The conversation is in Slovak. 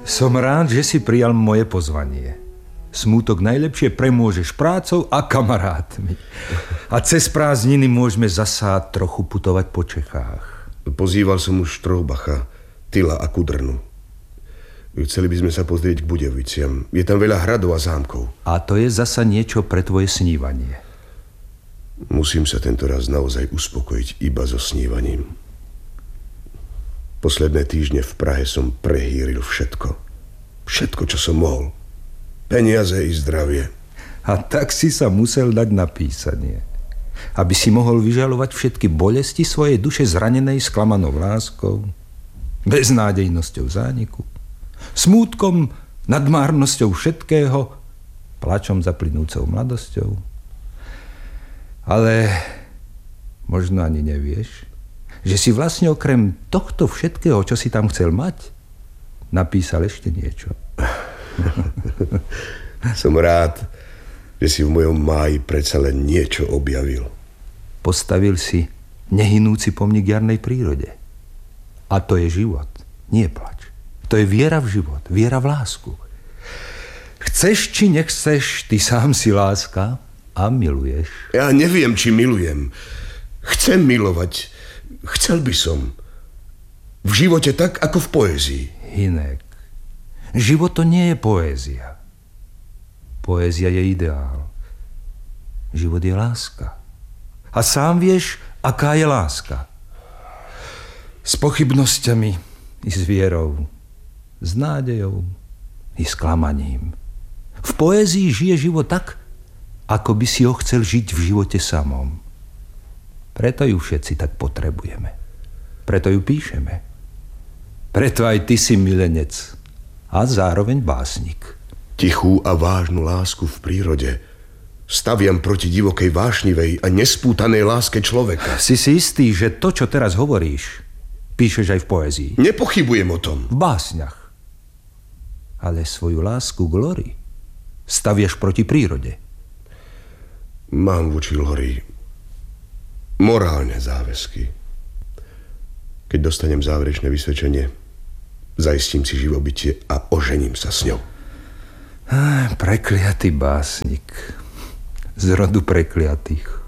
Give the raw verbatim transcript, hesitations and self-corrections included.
Som rád, že si prijal moje pozvanie. Smútok najlepšie premôžeš prácou a kamarátmi. A cez prázdniny môžeme zasa trochu putovať po Čechách. Pozýval som už Štroubacha, Tyla a Kudrnu. Chceli by sme sa pozrieť k Budejoviciam. Je tam veľa hradov a zámkov. A to je zasa niečo pre tvoje snívanie. Musím sa tento raz naozaj uspokojiť iba so snívaním. Posledné týždne v Prahe som prehýril všetko. Všetko, čo som mohol. Peniaze i zdravie. A tak si sa musel dať na písanie. Aby si mohol vyžalovať všetky bolesti svojej duše zranenej sklamanou láskou, beznádejnosťou zániku, smútkom nad márnosťou všetkého, plačom za plynúcou mladosťou. Ale možno ani nevieš, že si vlastne okrem tohto všetkého, čo si tam chcel mať, napísal ešte niečo. Som rád, že si v mojom máji predsa len niečo objavil. Postavil si nehynúci pomník jarnej prírode. A to je život, nie plač. To je viera v život, viera v lásku. Chceš či nechceš, ty sám si láska a miluješ. Ja neviem, či milujem. Chcem milovať. Chcel by som. V živote tak, ako v poézii. Hynek, život to nie je poézia. Poézia je ideál. Život je láska. A sám vieš, aká je láska. S pochybnosťami i s vierou, s nádejou i s klamaním. V poézii žije život tak, ako by si ho chcel žiť v živote samom. Preto ju všetci tak potrebujeme. Preto ju píšeme. Preto aj ty si milenec a zároveň básnik. Tichú a vážnu lásku v prírode staviam proti divokej, vášnivej a nespútanej láske človeka. Si si istý, že to, čo teraz hovoríš, píšeš aj v poézii? Nepochybujem o tom. V básniach. Ale svoju lásku k Lori staviaš proti prírode. Mám voči Lori morálne záväzky. Keď dostanem záverečné vysvedčenie, zaistím si živobytie a ožením sa s ňou. Ah, prekliatý básnik. Z rodu prekliatých.